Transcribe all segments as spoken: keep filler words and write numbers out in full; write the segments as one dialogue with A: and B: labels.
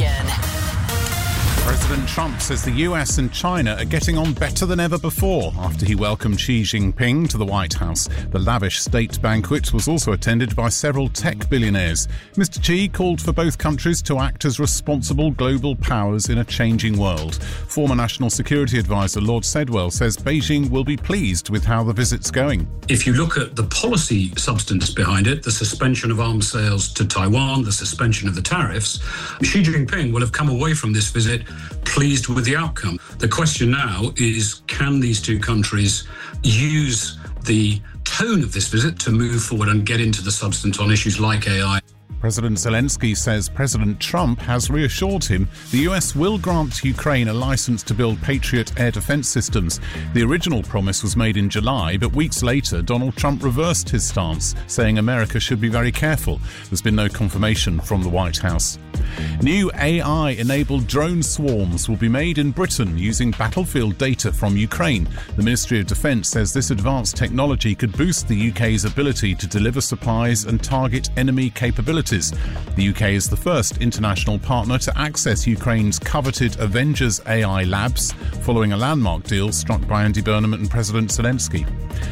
A: station.
B: President Trump says the U S and China are getting on better than ever before after he welcomed Xi Jinping to the White House. The lavish state banquet was also attended by several tech billionaires. Mister Xi called for both countries to act as responsible global powers in a changing world. Former National Security Advisor Lord Sedwell says Beijing will be pleased with how the visit's going.
C: If you look at the policy substance behind it, the suspension of arms sales to Taiwan, the suspension of the tariffs, Xi Jinping will have come away from this visit pleased with the outcome. The question now is, can these two countries use the tone of this visit to move forward and get into the substance on issues like A I?
B: President Zelensky says President Trump has reassured him the U S will grant Ukraine a license to build Patriot air defense systems. The original promise was made in July, but weeks later Donald Trump reversed his stance, saying America should be very careful. There's been no confirmation from the White House. New A I-enabled drone swarms will be made in Britain using battlefield data from Ukraine. The Ministry of Defence says this advanced technology could boost the U K's ability to deliver supplies and target enemy capabilities. The U K is the first international partner to access Ukraine's coveted Avengers A I labs, following a landmark deal struck by Andy Burnham and President Zelensky.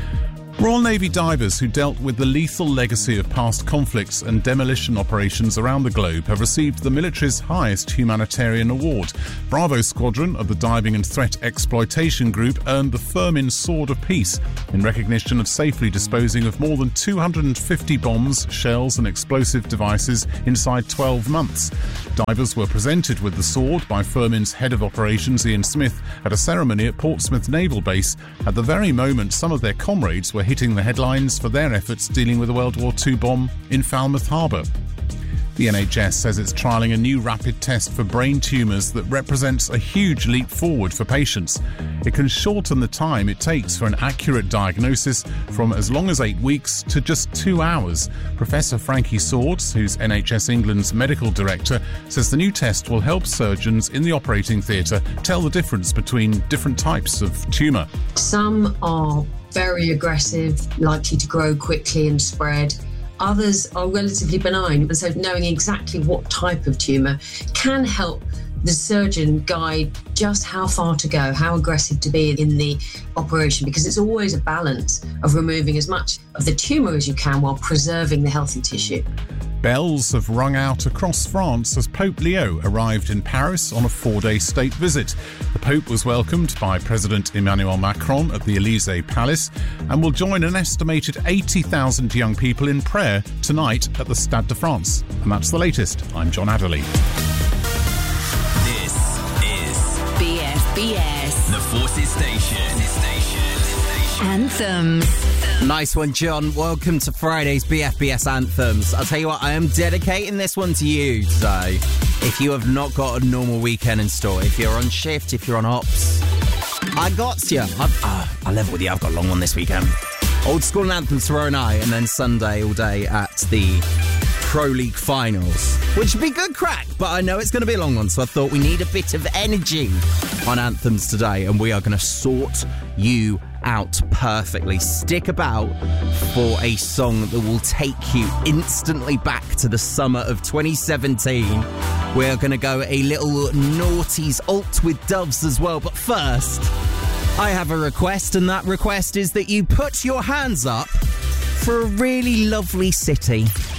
B: Royal Navy divers who dealt with the lethal legacy of past conflicts and demolition operations around the globe have received the military's highest humanitarian award. Bravo Squadron of the Diving and Threat Exploitation Group earned the Firmin Sword of Peace in recognition of safely disposing of more than two hundred fifty bombs, shells and explosive devices inside twelve months. Divers were presented with the sword by Firmin's head of operations Ian Smith at a ceremony at Portsmouth Naval Base at the very moment some of their comrades were hitting the headlines for their efforts dealing with a World War Two bomb in Falmouth Harbour. The N H S says it's trialling a new rapid test for brain tumours that represents a huge leap forward for patients. It can shorten the time it takes for an accurate diagnosis from as long as eight weeks to just two hours. Professor Frankie Swords, who's N H S England's medical director, says the new test will help surgeons in the operating theatre tell the difference between different types of tumour.
D: Some are very aggressive, likely to grow quickly and spread. Others are relatively benign, and so knowing exactly what type of tumour can help the surgeon guide just how far to go, how aggressive to be in the operation, because it's always a balance of removing as much of the tumour as you can while preserving the healthy tissue.
B: Bells have rung out across France as Pope Leo arrived in Paris on a four-day state visit. The Pope was welcomed by President Emmanuel Macron at the Élysée Palace and will join an estimated eighty thousand young people in prayer tonight at the Stade de France. And that's the latest. I'm John Adderley.
A: This is B F B S, the Forces Station. Station. Anthems.
E: Nice one, John. Welcome to Friday's B F B S Anthems. I'll tell you what, I am dedicating this one to you today. If you have not got a normal weekend in store, if you're on shift, if you're on ops, I got you. I've, uh, I level with you. I've got a long one this weekend. Old School and Anthems tomorrow night, and then Sunday all day at the Pro League Finals, which would be good crack, but I know it's going to be a long one, so I thought we need a bit of energy on Anthems today, and we are going to sort you out perfectly. Stick about for a song that will take you instantly back to the summer of twenty seventeen. We're going to go a little noughties alt with Doves as well, but first, I have a request, and that request is that you put your hands up for a really lovely city.